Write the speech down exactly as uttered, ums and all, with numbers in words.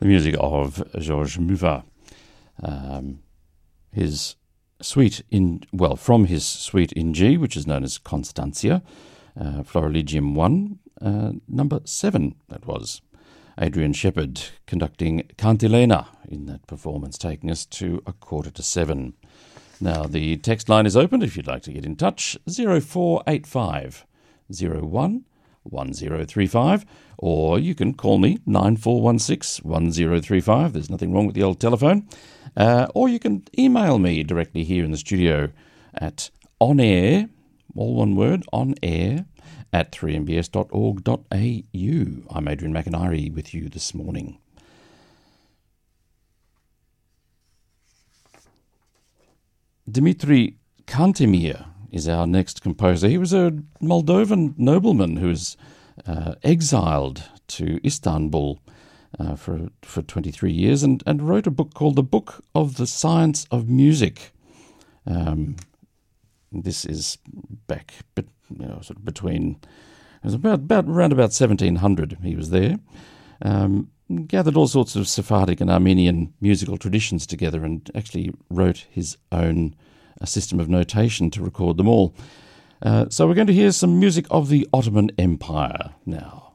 the music of Georges Muvat. Um, his suite in, well, from his suite in G, which is known as Constantia, uh, Florilegium one, uh, number seven, that was. Adrian Shepherd conducting Cantilena in that performance, taking us to a quarter to seven. Now, the text line is open if you'd like to get in touch, zero four eight five zero one one zero three five, or you can call me, nine four one six one zero three five. There's nothing wrong with the old telephone. Uh, or you can email me directly here in the studio at onair, all one word, onair, at three m b s dot org dot a u. I'm Adrian McIntyre with you this morning. Dmitri Cantemir is our next composer. He was a Moldovan nobleman who was uh, exiled to Istanbul uh, for for twenty-three years and, and wrote a book called The Book of the Science of Music. Um, this is back, you know, sort of between, it was about, about around about seventeen hundred he was there. Um, gathered all sorts of Sephardic and Armenian musical traditions together and actually wrote his own a system of notation to record them all. Uh, so we're going to hear some music of the Ottoman Empire now.